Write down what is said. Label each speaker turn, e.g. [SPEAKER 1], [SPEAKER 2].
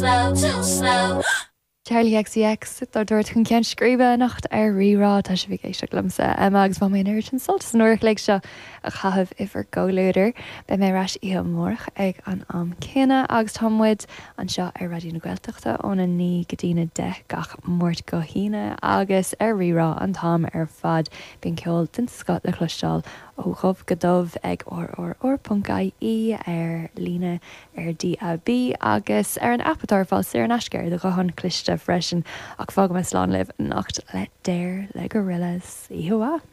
[SPEAKER 1] too slow.
[SPEAKER 2] Charlie XCX tá dúirt chun cean scríbe nacht ar rirá tá se bhí éiste glamsa agus má mé nuir an soltas nuir le seo a chahabh ifar ggóúidir be méráis í mórch ag an am cinenne agus támuid an seo ar radioú na Gaeltachta óna ní go dtíine de gach mórt go híine agus ar rirá an tám ar fad bíon ceol den Scot le chluisteáil ó chomh godómh ag or.caí ar lína ar DAB agus ar an appatar fáil sé an asceir de gohan cliste freisin ach fág me slán libh nacht le déir le gorillas ihuaá.